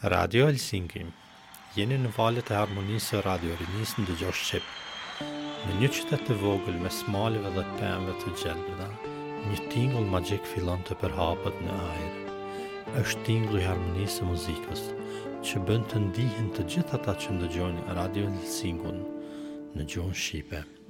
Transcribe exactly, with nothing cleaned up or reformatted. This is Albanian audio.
Radio Helsinki. Jeni në valet e harmonisë së Radio Rinisën dëgjosh shqip. Në një qytet të vogël me smaleve dhe pemëve të gjelbra, një tingull magjik fillon të përhapet në ajër. Është tingulli i harmonisë së muzikës, që bën të ndihen të gjithë ata që ndëgjojnë Radio Helsinkun në gjuhën shqipe.